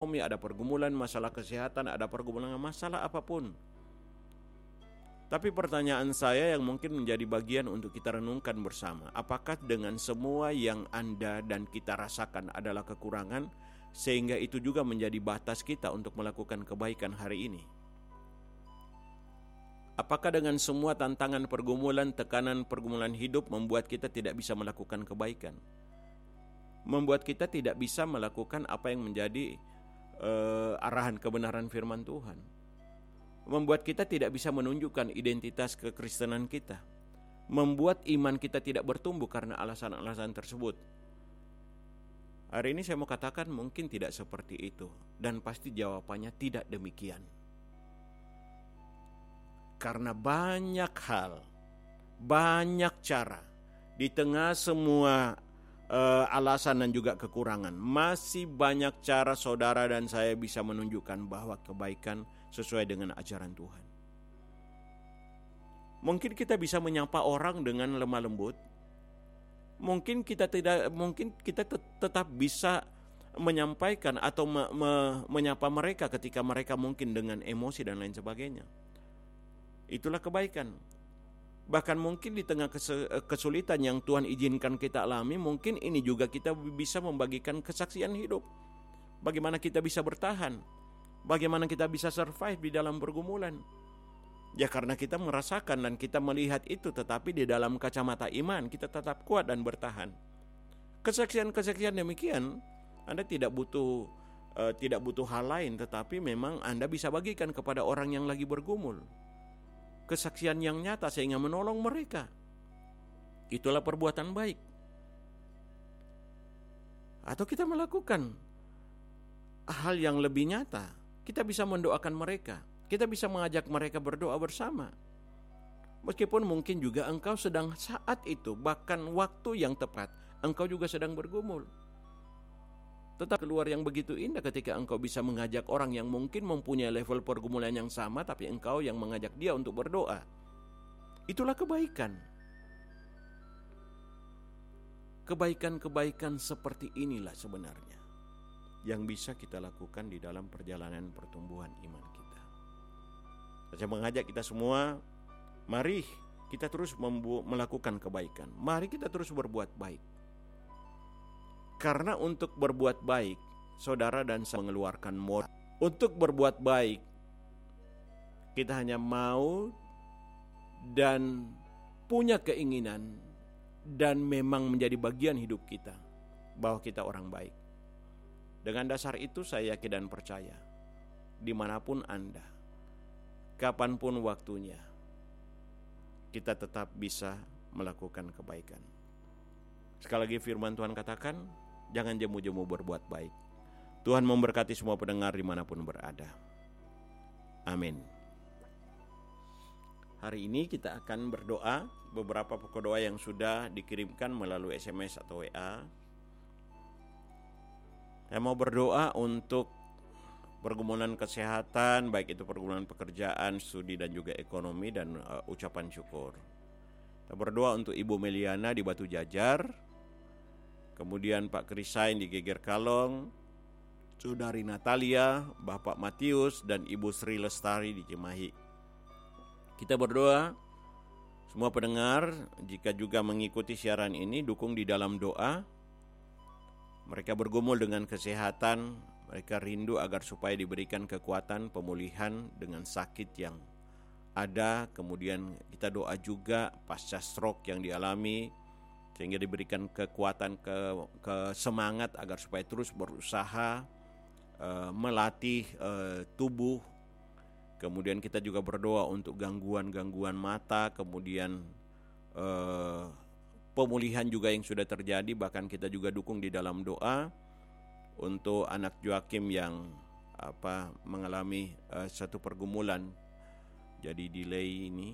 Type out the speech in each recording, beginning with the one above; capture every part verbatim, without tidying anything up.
ekonomi, ada pergumulan masalah kesehatan, ada pergumulan masalah apapun. Tapi pertanyaan saya yang mungkin menjadi bagian untuk kita renungkan bersama, apakah dengan semua yang Anda dan kita rasakan adalah kekurangan, sehingga itu juga menjadi batas kita untuk melakukan kebaikan hari ini? Apakah dengan semua tantangan pergumulan, tekanan pergumulan hidup membuat kita tidak bisa melakukan kebaikan? Membuat kita tidak bisa melakukan apa yang menjadi uh, arahan kebenaran firman Tuhan? Membuat kita tidak bisa menunjukkan identitas kekristenan kita, membuat iman kita tidak bertumbuh karena alasan-alasan tersebut. Hari ini saya mau katakan mungkin tidak seperti itu, dan pasti jawabannya tidak demikian. Karena banyak hal, banyak cara, di tengah semua uh, alasan dan juga kekurangan, masih banyak cara saudara dan saya bisa menunjukkan bahwa kebaikan sesuai dengan ajaran Tuhan. Mungkin kita bisa menyapa orang dengan lemah lembut. Mungkin kita tidak, mungkin kita tetap bisa menyampaikan atau me, me, menyapa mereka ketika mereka mungkin dengan emosi dan lain sebagainya. Itulah kebaikan. Bahkan mungkin di tengah kesulitan yang Tuhan izinkan kita alami, mungkin ini juga kita bisa membagikan kesaksian hidup. Bagaimana kita bisa bertahan, bagaimana kita bisa survive di dalam pergumulan. Ya karena kita merasakan dan kita melihat itu, tetapi di dalam kacamata iman kita tetap kuat dan bertahan. Kesaksian-kesaksian demikian Anda tidak butuh uh, tidak butuh hal lain, tetapi memang Anda bisa bagikan kepada orang yang lagi bergumul. Kesaksian yang nyata sehingga menolong mereka. Itulah perbuatan baik. Atau kita melakukan hal yang lebih nyata, kita bisa mendoakan mereka, kita bisa mengajak mereka berdoa bersama. Meskipun mungkin juga engkau sedang saat itu, bahkan waktu yang tepat, engkau juga sedang bergumul. Tetap keluar yang begitu indah ketika engkau bisa mengajak orang yang mungkin mempunyai level pergumulan yang sama, tapi engkau yang mengajak dia untuk berdoa. Itulah kebaikan. Kebaikan-kebaikan seperti inilah sebenarnya yang bisa kita lakukan di dalam perjalanan pertumbuhan iman kita. Saya mengajak kita semua, mari kita terus membu- melakukan kebaikan. Mari kita terus berbuat baik. Karena untuk berbuat baik, saudara dan saya mengeluarkan modal. Untuk berbuat baik, kita hanya mau dan punya keinginan dan memang menjadi bagian hidup kita bahwa kita orang baik. Dengan dasar itu saya yakin dan percaya, dimanapun Anda, kapanpun waktunya, kita tetap bisa melakukan kebaikan. Sekali lagi firman Tuhan katakan, jangan jemu-jemu berbuat baik. Tuhan memberkati semua pendengar dimanapun berada. Amin. Hari ini kita akan berdoa beberapa pokok doa yang sudah dikirimkan melalui S M S atau W A. Saya mau berdoa untuk pergumulan kesehatan, baik itu pergumulan pekerjaan, studi dan juga ekonomi, dan uh, ucapan syukur. Kita berdoa untuk Ibu Meliana di Batu Jajar, kemudian Pak Krisain di Geger Kalong, Saudari Natalia, Bapak Matius, dan Ibu Sri Lestari di Cimahi. Kita berdoa, semua pendengar jika juga mengikuti siaran ini, dukung di dalam doa. Mereka bergumul dengan kesehatan, mereka rindu agar supaya diberikan kekuatan pemulihan dengan sakit yang ada. Kemudian kita doa juga pasca stroke yang dialami, sehingga diberikan kekuatan, ke, ke semangat agar supaya terus berusaha uh, melatih uh, tubuh. Kemudian kita juga berdoa untuk gangguan-gangguan mata, kemudian uh, pemulihan juga yang sudah terjadi. Bahkan kita juga dukung di dalam doa untuk anak Joakim yang apa mengalami uh, satu pergumulan, jadi delay ini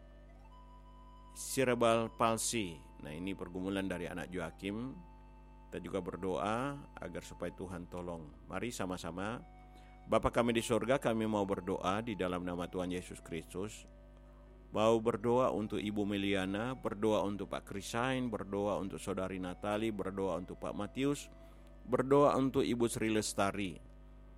cerebral palsy. Nah, ini pergumulan dari anak Joakim. Kita juga berdoa agar supaya Tuhan tolong. Mari sama-sama. Bapa kami di surga, kami mau berdoa di dalam nama Tuhan Yesus Kristus. Mau berdoa untuk Ibu Meliana, berdoa untuk Pak Krisain, berdoa untuk Saudari Natali, berdoa untuk Pak Matius, berdoa untuk Ibu Sri Lestari.